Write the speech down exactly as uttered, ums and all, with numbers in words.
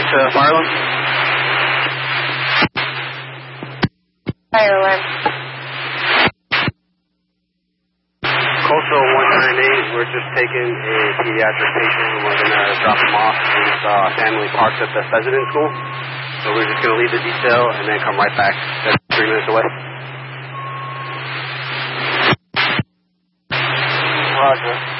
to fire alarm? Fire alarm. Coastal one nine eight, we're just taking a pediatric patient and we're going to drop him off. His uh, family parks at the President School. So we're just going to leave the detail and then come right back. That's three minutes away. Roger.